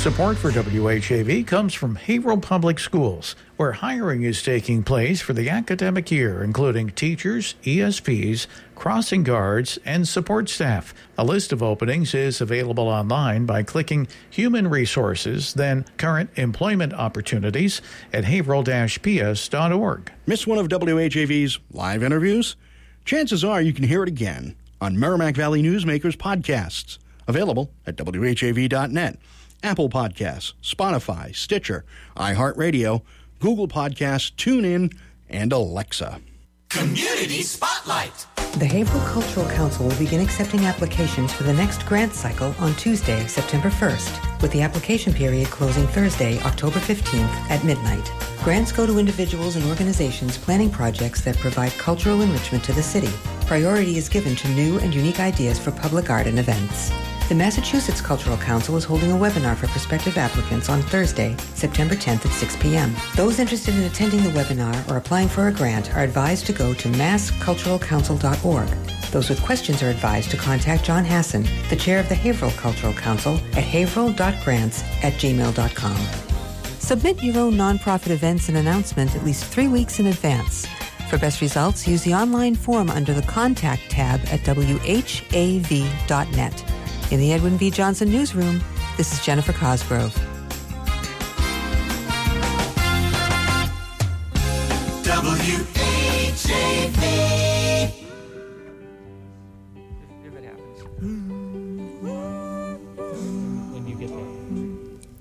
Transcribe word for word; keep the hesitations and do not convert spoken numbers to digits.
Support for W H A V comes from Haverhill Public Schools, where hiring is taking place for the academic year, including teachers, E S Ps, crossing guards, and support staff. A list of openings is available online by clicking Human Resources, then Current Employment Opportunities at haverhill dash p s dot org. Miss one of W H A V's live interviews? Chances are you can hear it again on Merrimack Valley Newsmakers podcasts, available at w h a v dot net. Apple Podcasts, Spotify, Stitcher, iHeartRadio, Google Podcasts, TuneIn, and Alexa. Community Spotlight. The Haverhill Cultural Council will begin accepting applications for the next grant cycle on Tuesday, September first, with the application period closing Thursday, October fifteenth at midnight. Grants go to individuals and organizations planning projects that provide cultural enrichment to the city. Priority is given to new and unique ideas for public art and events. The Massachusetts Cultural Council is holding a webinar for prospective applicants on Thursday, September tenth at six p.m. Those interested in attending the webinar or applying for a grant are advised to go to mass cultural council dot org. Those with questions are advised to contact John Hassan, the chair of the Haverhill Cultural Council, at haverhill dot grants at gmail dot com. Submit your own nonprofit events and announcement at least three weeks in advance. For best results, use the online form under the Contact tab at w h a v dot net. In the Edwin V. Johnson Newsroom, this is Jennifer Cosgrove. W